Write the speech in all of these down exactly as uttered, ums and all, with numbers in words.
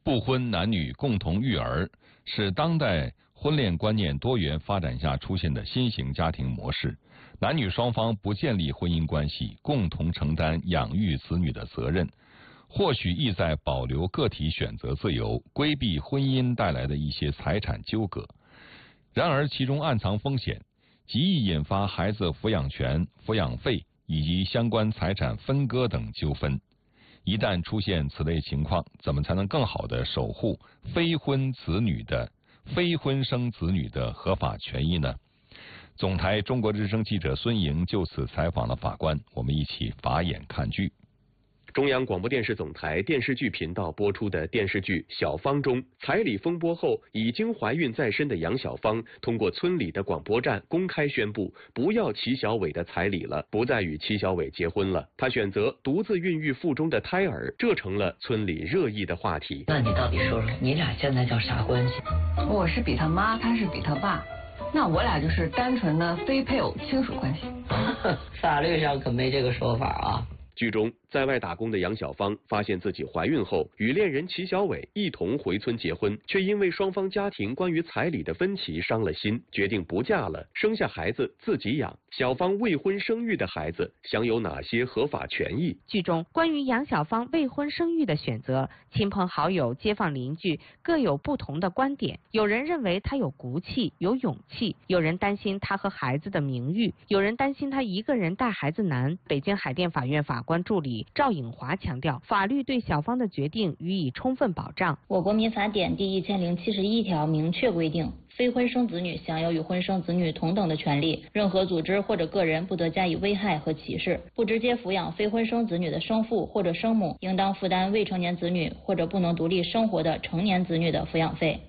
不婚男女共同育儿是当代婚恋观念多元发展下出现的新型家庭模式，男女双方不建立婚姻关系，共同承担养育子女的责任，或许意在保留个体选择自由，规避婚姻带来的一些财产纠葛。然而其中暗藏风险，极易引发孩子抚养权、抚养费以及相关财产分割等纠纷。一旦出现此类情况，怎么才能更好地守护非婚子女的非婚生子女的合法权益呢？总台中国之声记者孙莹就此采访了法官，我们一起法眼看剧。 中央广播电视总台电视剧频道播出的电视剧《小芳》中，彩礼风波后已经怀孕在身的杨小芳，通过村里的广播站公开宣布不要齐小伟的彩礼了，不再与齐小伟结婚了。她选择独自孕育腹中的胎儿，这成了村里热议的话题。 那你到底说说，你俩现在叫啥关系？ 我是比他妈，他是比他爸，那我俩就是单纯的非配偶亲属关系。 法律上可没这个说法啊。 剧中在外打工的杨小芳发现自己怀孕后，与恋人齐小伟一同回村结婚，却因为双方家庭关于彩礼的分歧伤了心，决定不嫁了，生下孩子自己养。小芳未婚生育的孩子享有哪些合法权益？ 剧中关于杨小芳未婚生育的选择，亲朋好友、街坊邻居各有不同的观点。有人认为她有骨气、有勇气，有人担心她和孩子的名誉，有人担心她一个人带孩子难。北京海淀法院法官助理赵颖华强调，法律对小芳的决定予以充分保障。 我国民法典第一千零七十一条明确规定，非婚生子女享有与婚生子女同等的权利，任何组织或者个人不得加以危害和歧视。不直接抚养非婚生子女的生父或者生母，应当负担未成年子女或者不能独立生活的成年子女的抚养费。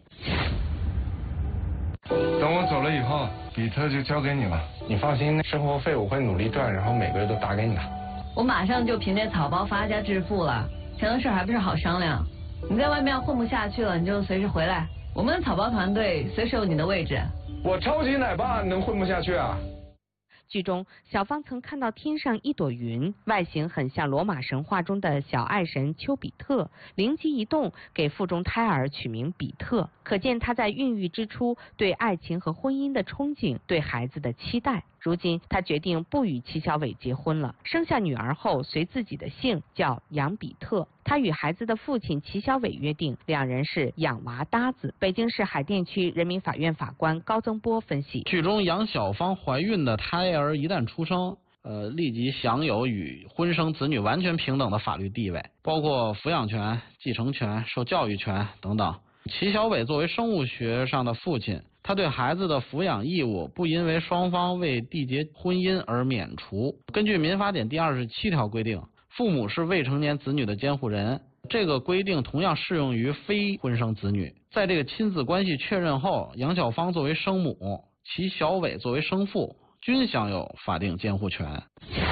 等我走了以后，比特就交给你了，你放心，生活费我会努力赚，然后每个月都打给你的。 我马上就凭这草包发家致富了，钱的事还不是好商量。你在外面混不下去了，你就随时回来，我们的草包团队随时有你的位置。 我超级奶爸能混不下去啊？ 剧中，小芳曾看到天上一朵云，外形很像罗马神话中的小爱神丘比特，灵机一动，给腹中胎儿取名比特。可见她在孕育之初对爱情和婚姻的憧憬，对孩子的期待。如今，她决定不与齐小伟结婚了，生下女儿后随自己的姓，叫杨比特。她与孩子的父亲齐小伟约定，两人是养娃搭子。北京市海淀区人民法院法官高增波分析， 剧中杨小芳怀孕的胎儿一旦出生，呃，立即享有与婚生子女完全平等的法律地位，包括抚养权、继承权、受教育权等等。齐小伟作为生物学上的父亲，他对孩子的抚养义务不因为双方未缔结婚姻而免除。根据民法典第二十七条规定，父母是未成年子女的监护人，这个规定同样适用于非婚生子女。在这个亲子关系确认后，杨小芳作为生母，齐小伟作为生父，均享有法定监护权。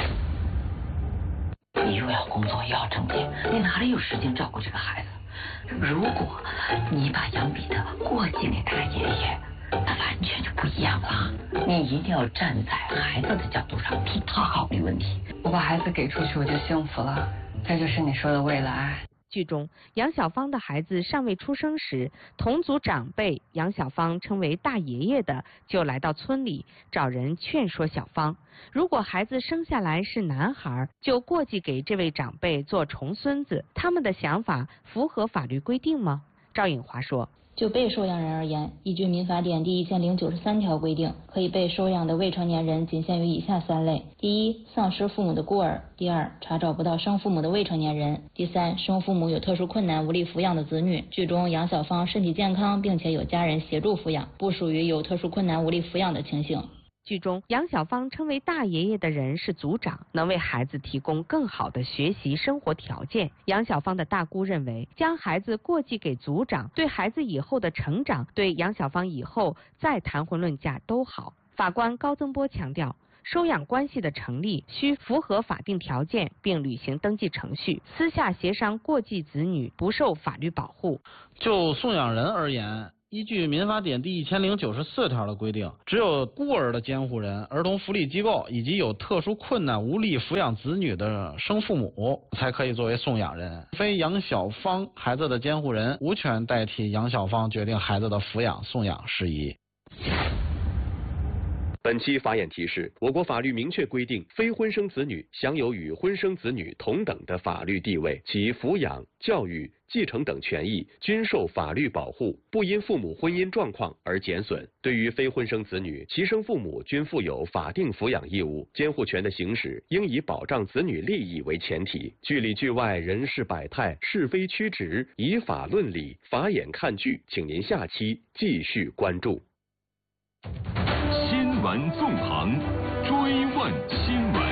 你又要工作又要挣钱，你哪里有时间照顾这个孩子？如果你把杨比特过继给他爷爷，那完全就不一样了。你一定要站在孩子的角度上替他考虑问题。 我把孩子给出去，我就幸福了，这就是你说的未来。 剧中，杨小芳的孩子尚未出生时，同族长辈杨小芳称为大爷爷的就来到村里找人劝说小芳，如果孩子生下来是男孩，就过继给这位长辈做重孙子。他们的想法符合法律规定吗？赵颖华说， 就被收养人而言，依据民法典第一千零九十三条规定，可以被收养的未成年人仅限于以下三类：第一，丧失父母的孤儿；第二，查找不到生父母的未成年人；第三，生父母有特殊困难无力抚养的子女。剧中杨小芳身体健康，并且有家人协助抚养，不属于有特殊困难无力抚养的情形。 剧中，杨小芳称为大爷爷的人是族长，能为孩子提供更好的学习生活条件。杨小芳的大姑认为，将孩子过继给族长，对孩子以后的成长，对杨小芳以后再谈婚论嫁都好。法官高增波强调，收养关系的成立需符合法定条件，并履行登记程序，私下协商过继子女不受法律保护。 就送养人而言， 依据民法典第一千零九十四条的规定，只有孤儿的监护人、儿童福利机构以及有特殊困难无力抚养子女的生父母才可以作为送养人。非杨小芳孩子的监护人无权代替杨小芳决定孩子的抚养送养事宜。 本期法眼提示：我国法律明确规定，非婚生子女享有与婚生子女同等的法律地位，其抚养、教育、继承等权益均受法律保护，不因父母婚姻状况而减损。对于非婚生子女，其生父母均负有法定抚养义务，监护权的行使应以保障子女利益为前提。剧里剧外，人事百态，是非曲直，以法论理，法眼看剧，请您下期继续关注。 新闻纵横，追问新闻。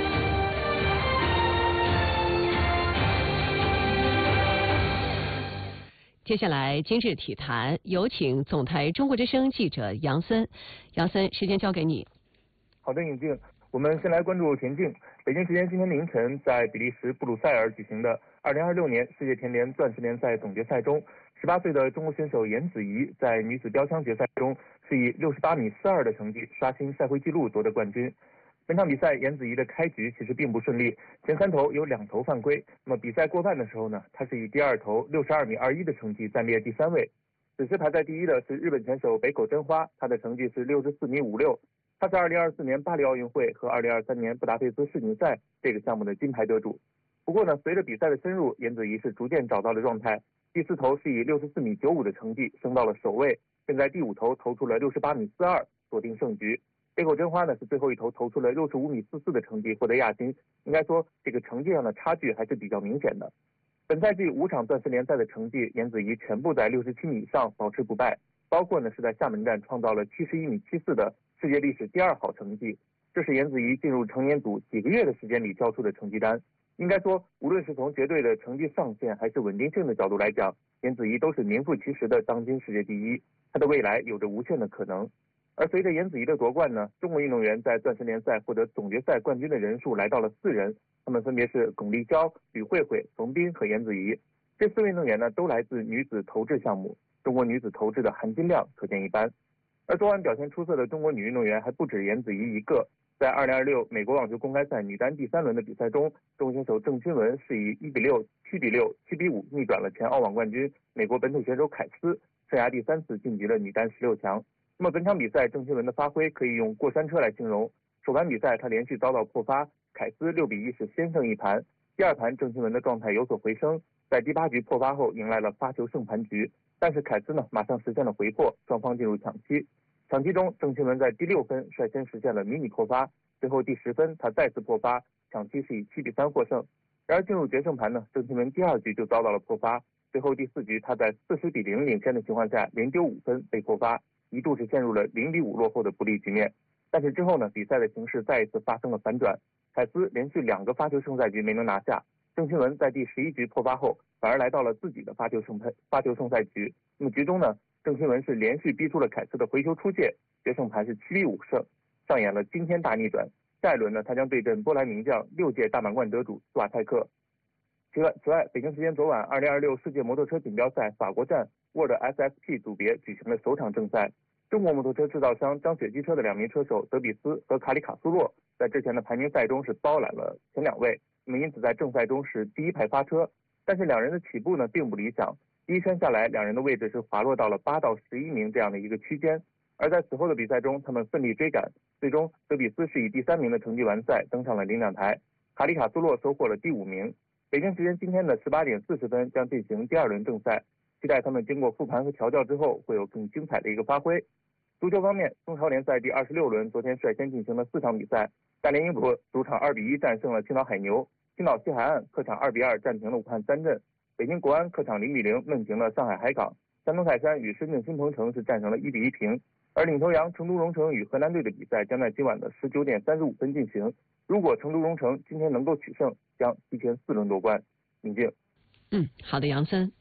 接下来今日体坛，有请总台中国之声记者杨森。杨森，时间交给你。 好的，尹静，我们先来关注田径。北京时间今天凌晨，在比利时布鲁塞尔举行的二零二六年世界田联钻石联赛总决赛中，十八岁的中国选手颜子怡在女子标枪决赛中是以六十八米四二的成绩刷新赛会纪录夺得冠军。本场比赛颜子怡的开局其实并不顺利，前三投有两投犯规。那么比赛过半的时候呢，她是以第二投六十二米二一的成绩暂列第三位。此时排在第一的是日本选手北口真花，她的成绩是六十四米五六。她是二零二四年巴黎奥运会和二零二三年布达佩斯世锦赛这个项目的金牌得主。不过呢，随着比赛的深入，颜子怡是逐渐找到了状态。第四投是以六十四米九五的成绩升到了首位，并在第五投投出了六十八米四二，锁定胜局。北口真花呢是最后一投投出了六十五米四四的成绩，获得亚军。应该说这个成绩上的差距还是比较明显的。本赛季五场钻石联赛的成绩，颜子怡全部在六十七米以上保持不败，包括呢是在厦门站创造了七十一米七四的世界历史第二好成绩。这是颜子怡进入成年组几个月的时间里交出的成绩单。应该说，无论是从绝对的成绩上限还是稳定性的角度来讲，颜子怡都是名副其实的当今世界第一，她的未来有着无限的可能。而随着颜子怡的夺冠呢，中国运动员在钻石联赛获得总决赛冠军的人数来到了四人，他们分别是巩立姣、吕慧慧、冯彬和颜子怡。这四位运动员呢都来自女子投掷项目，中国女子投掷的含金量可见一斑。而昨晚表现出色的中国女运动员还不止颜子怡一个。在二零二六美国网球公开赛女单第三轮的比赛中，中国选手郑钦文是以一比六、七比六、七比五逆转了前澳网冠军美国本土选手凯斯，生涯第三次晋级了女单十六强。那么本场比赛郑钦文的发挥可以用过山车来形容。首盘比赛她连续遭到破发，凯斯六比一是先胜一盘。第二盘郑钦文的状态有所回升，在第八局破发后迎来了发球胜盘局，但是凯斯呢马上实现了回破，双方进入抢七。抢七中，郑钦文在第六分率先实现了迷你破发，最后第十分他再次破发，抢七是以七比三获胜。然而进入决胜盘呢，郑钦文第二局就遭到了破发，最后第四局他在四十比零领先的情况下连丢五分被破发，一度是陷入了零比五落后的不利局面。但是之后呢，比赛的形势再一次发生了反转，凯斯连续两个发球胜赛局没能拿下，郑钦文在第十一局破发后反而来到了自己的发球胜发球胜赛局。那么局中呢，郑钦文是连续逼出了凯斯的回球出界，决胜盘是七比五胜，上演了惊天大逆转。下一轮呢，他将对阵波兰名将六届大满贯得主斯瓦泰克。此外，此外，北京时间昨晚，二零二六世界摩托车锦标赛法国站 World S S P 组别举行了首场正赛。中国摩托车制造商张雪机车的两名车手德比斯和卡里卡苏洛在之前的排名赛中是包揽了前两位，那么因此在正赛中是第一排发车，但是两人的起步呢并不理想，第一圈下来两人的位置是滑落到了八到十一名这样的一个区间。而在此后的比赛中，他们奋力追赶，最终德比斯是以第三名的成绩完赛，登上了领奖台，卡里卡苏洛收获了第五名。北京时间今天的十八点四十分将进行第二轮正赛，期待他们经过复盘和调教之后会有更精彩的一个发挥。足球方面，中超联赛第二十六轮昨天率先进行了四场比赛，大连英博主场二比一战胜了青岛海牛，青岛西海岸客场二比二战平了武汉三镇，北京国安客场零比零闷平了上海海港，山东泰山与深圳新鹏城是战成了一比一平。而领头羊成都荣城与河南队的比赛将在今晚的十九点三十五分进行。如果成都荣城今天能够取胜，将提前四轮夺冠。宁静。 嗯，好的，杨森。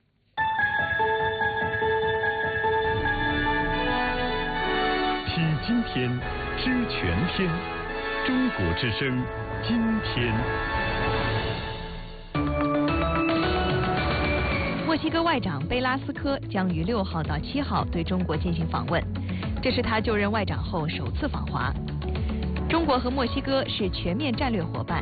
听今天，知全天，中国之声，今天。 为西哥外长贝拉斯科将于六号到七号对中国进行访问，这是他就任外长后首次访华。中国和墨西哥是全面战略伙伴，